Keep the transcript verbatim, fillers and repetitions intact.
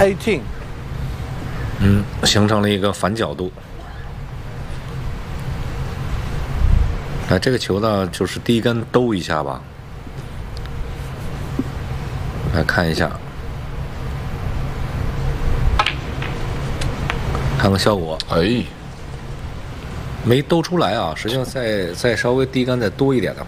eighteen。 嗯，形成了一个反角度。哎，这个球呢，就是第一杆兜一下吧。来看一下，看看效果。 哎， 没兜出来啊，实际上再再稍微低杆再多一点的话。